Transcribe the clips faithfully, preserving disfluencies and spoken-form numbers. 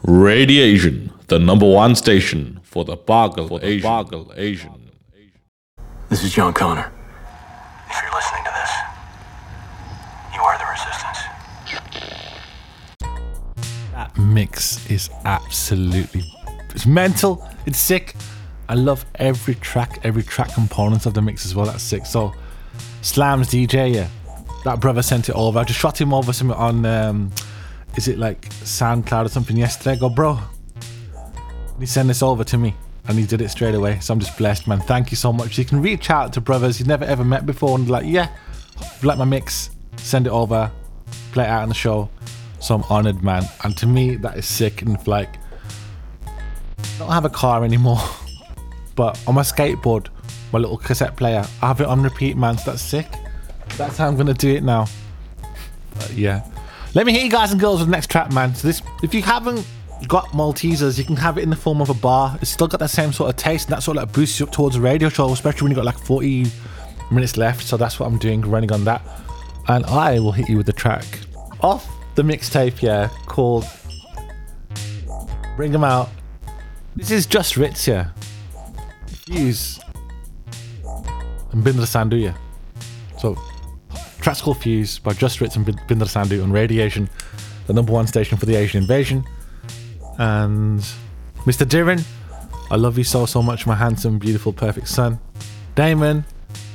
Radiation, the number one station for the Boggle Asian. Boggle Asian. This is John Connor. If you're listening to this, you are the resistance. That mix is absolutely, it's mental, it's sick. I love every track, every track component of the mix as well. That's sick. So, Slams D J, yeah, that brother sent it over. I just shot him over something on, um, is it like SoundCloud or something yesterday? I go, bro, he sent this over to me, and he did it straight away. So I'm just blessed, man. Thank you so much. You can reach out to brothers you've never ever met before and be like, yeah, if you like my mix, send it over, play it out on the show. So I'm honored, man. And to me, that is sick. And if, like, I don't have a car anymore, but on my skateboard, my little cassette player, I have it on repeat, man. So that's sick. That's how I'm gonna do it now. But yeah, let me hit you guys and girls with the next track, man. So this, if you haven't got Maltesers, you can have it in the form of a bar. It's still got that same sort of taste, and that sort of like boosts you up towards a radio show, especially when you got like forty minutes left. So that's what I'm doing, running on that. And I will hit you with the track off the mixtape, yeah, called Bring 'Em Out. This is Just Ritz, yeah. Fuse and Bindra Sandhu, yeah. So, track's called Fuse by Just Ritz and Bindra Sandhu on Radiation, the number one station for the Asian invasion. And Mister Dhiren, I love you so, so much, my handsome, beautiful, perfect son. Damon,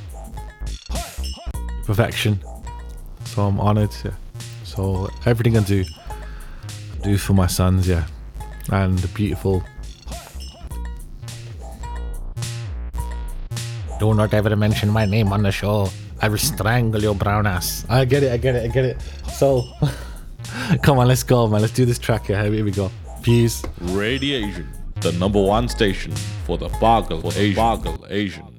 perfection. So I'm honoured, yeah. So everything I do, I do for my sons, yeah. And the beautiful. Do not ever mention my name on the show. I will strangle your brown ass. I get it, I get it, I get it. So, come on, let's go, man. Let's do this track here. Here we go. Fuse. Radiation, the number one station for the Boggle Asian. Boggle Asian.